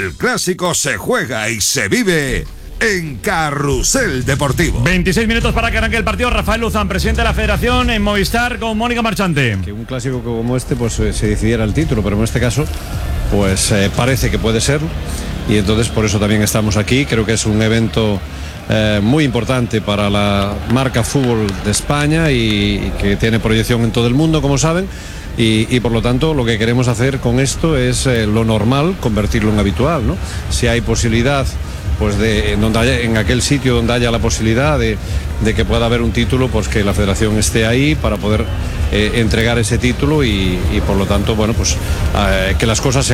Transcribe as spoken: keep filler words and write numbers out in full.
El clásico se juega y se vive en Carrusel Deportivo. veintiséis minutos para que arranque el partido. Rafael Luzán, presidente de la Federación, en Movistar con Mónica Marchante. Que un clásico como este pues eh, se decidiera el título, pero en este caso pues eh, parece que puede ser, y entonces por eso también estamos aquí. Creo que es un evento eh, muy importante para la marca fútbol de España y, y que tiene proyección en todo el mundo, como saben. Y, y por lo tanto lo que queremos hacer con esto es eh, lo normal, convertirlo en habitual, ¿no? Si hay posibilidad, pues de en, donde haya, en aquel sitio donde haya la posibilidad de, de que pueda haber un título, pues que la Federación esté ahí para poder eh, entregar ese título y, y por lo tanto, bueno, pues eh, que las cosas se